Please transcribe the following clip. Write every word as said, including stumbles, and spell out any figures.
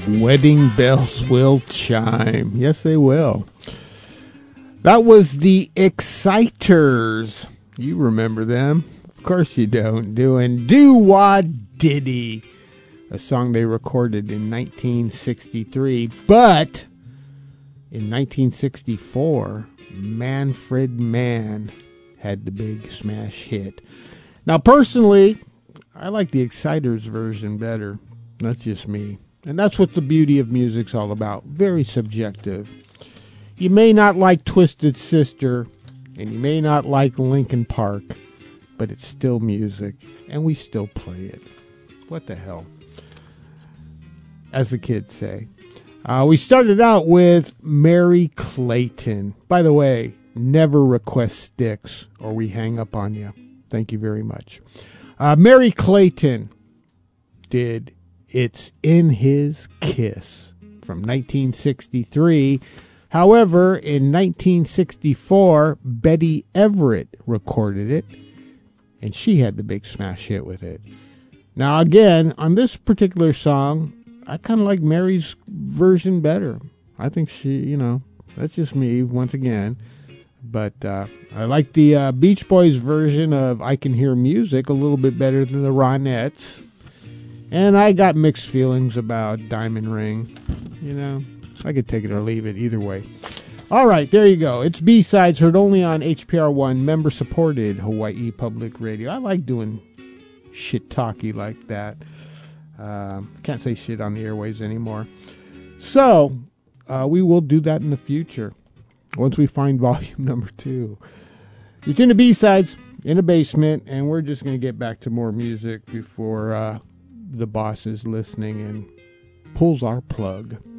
Wedding bells will chime. Yes, they will. That was the Exciters. You remember them. Of course you don't. Doing Do-Wah-Diddy, a song they recorded in nineteen sixty-three. But in nineteen sixty-four, Manfred Mann had the big smash hit. Now, personally, I like the Exciters version better. That's just me. And that's what the beauty of music's all about. Very subjective. You may not like Twisted Sister, and you may not like Linkin Park, but it's still music, and we still play it. What the hell? As the kids say. Uh, we started out with Merry Clayton. By the way, never request sticks, or we hang up on you. Thank you very much. Uh, Merry Clayton did It's in His Kiss from nineteen sixty-three. However, in nineteen sixty-four, Betty Everett recorded it, and she had the big smash hit with it. Now, again, on this particular song, I kind of like Mary's version better. I think she, you know, that's just me once again. But uh, I like the uh, Beach Boys version of I Can Hear Music a little bit better than the Ronettes. And I got mixed feelings about Diamond Ring. You know, I could take it or leave it either way. All right, there you go. It's B-Sides, heard only on H P R one, member-supported Hawaii Public Radio. I like doing shit talky like that. Uh, can't say shit on the airwaves anymore. So, uh, we will do that in the future once we find volume number two. You're in the B-Sides, in the basement, and we're just going to get back to more music before uh, the boss is listening and pulls our plug.